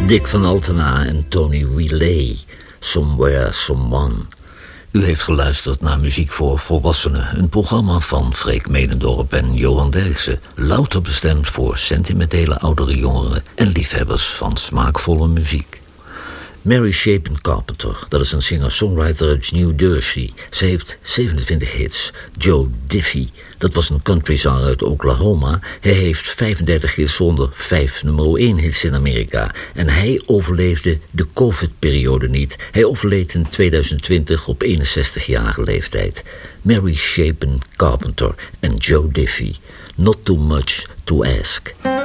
Dick van Altena en Tony Relay, Somewhere Someone. U heeft geluisterd naar Muziek voor Volwassenen, een programma van Freek Medendorp en Johan Derksen, louter bestemd voor sentimentele oudere jongeren en liefhebbers van smaakvolle muziek. Mary Chapin Carpenter, dat is een singer-songwriter uit New Jersey. Ze heeft 27 hits. Joe Diffie, dat was een countryzanger uit Oklahoma. Hij heeft 35 hits zonder 5 nummer 1 hits in Amerika. En hij overleefde de COVID-periode niet. Hij overleed in 2020 op 61-jarige leeftijd. Mary Chapin Carpenter en Joe Diffie. Not too much to ask.